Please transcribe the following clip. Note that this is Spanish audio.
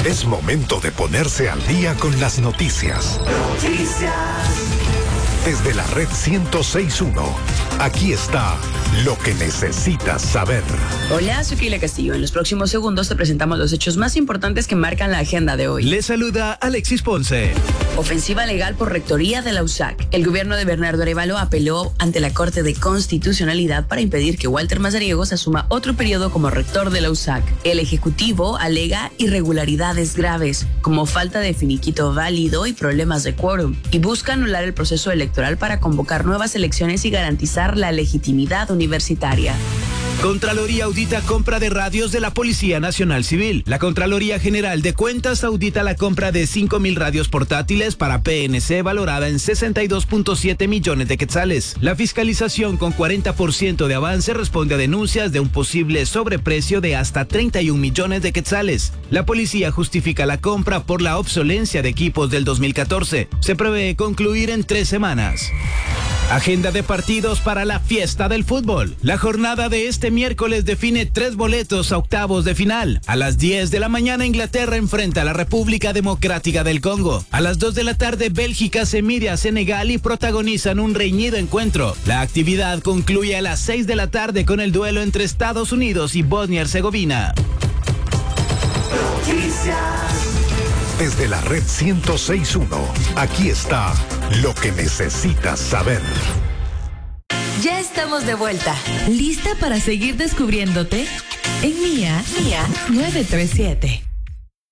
Es momento de ponerse al día con las noticias. Desde la red 106.1, aquí está lo que necesitas saber. Hola, soy Kila Castillo. En los próximos segundos te presentamos los hechos más importantes que marcan la agenda de hoy. Le saluda Alexis Ponce. Ofensiva legal por rectoría de la USAC. El gobierno de Bernardo Arévalo apeló ante la Corte de Constitucionalidad para impedir que Walter Mazariegos asuma otro periodo como rector de la USAC. El Ejecutivo alega irregularidades graves, como falta de finiquito válido y problemas de quórum, y busca anular el proceso electoral para convocar nuevas elecciones y garantizar la legitimidad universitaria. Contraloría audita compra de radios de la Policía Nacional Civil. La Contraloría General de Cuentas audita la compra de 5.000 radios portátiles para PNC valorada en 62.7 millones de quetzales. La fiscalización con 40% de avance responde a denuncias de un posible sobreprecio de hasta 31 millones de quetzales. La policía justifica la compra por la obsolencia de equipos del 2014. Se prevé concluir en 3 semanas. Agenda de partidos para la fiesta del fútbol. La jornada de este miércoles define 3 boletos a octavos de final. A las 10 de la mañana Inglaterra enfrenta a la República Democrática del Congo. A las 2 de la tarde Bélgica se mide a Senegal y protagonizan un reñido encuentro. La actividad concluye a las 6 de la tarde con el duelo entre Estados Unidos y Bosnia-Herzegovina. Desde la red 106.1, aquí está lo que necesitas saber. Ya estamos de vuelta. ¿Lista para seguir descubriéndote? En Mía 937.